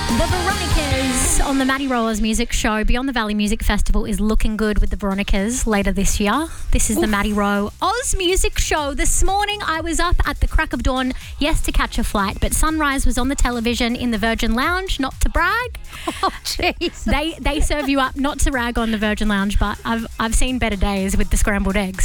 The Veronicas on the Maddie Rollers Music Show. Beyond the Valley Music Festival is looking good with the Veronicas later this year. This is the Maddie Rowe Oz Music Show. This morning I was up at the crack of dawn, yes, to catch a flight, but sunrise was on the television in the Virgin Lounge, not to brag. Oh, jeez. They serve you up, not to rag on the Virgin Lounge, but I've seen better days with the scrambled eggs.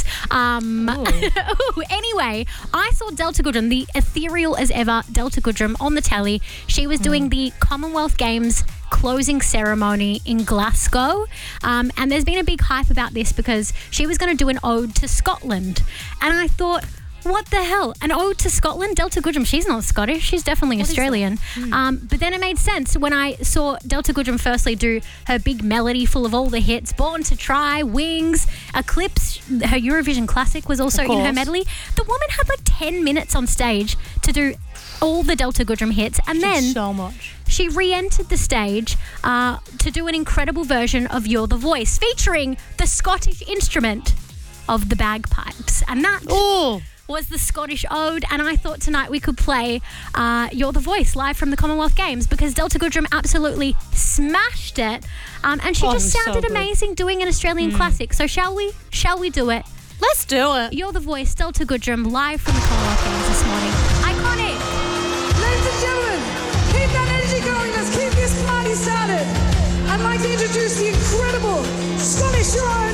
Anyway, I saw Delta Goodrem, the ethereal as ever Delta Goodrem, on the telly. She was doing the Commonwealth Games closing ceremony in Glasgow, and there's been a big hype about this because she was going to do an ode to Scotland, and I thought, what the hell? An ode to Scotland? Delta Goodrem, she's not Scottish. She's definitely Australian. But then it made sense when I saw Delta Goodrem firstly do her big melody full of all the hits. Born to Try, Wings, Eclipse, her Eurovision Classic was also in her medley. The woman had like 10 minutes on stage to do all the Delta Goodrem hits. And then so much. She re-entered the stage to do an incredible version of You're the Voice, featuring the Scottish instrument of the bagpipes. And that... was the Scottish ode, and I thought tonight we could play You're the Voice live from the Commonwealth Games because Delta Goodrem absolutely smashed it, and she just sounded amazing doing an Australian classic. So shall we do it? Let's do it. You're the Voice, Delta Goodrem, live from the Commonwealth Games this morning. Iconic. Ladies and gentlemen, keep that energy going. Let's keep this party started. I'd like to introduce the incredible Scottish Rose.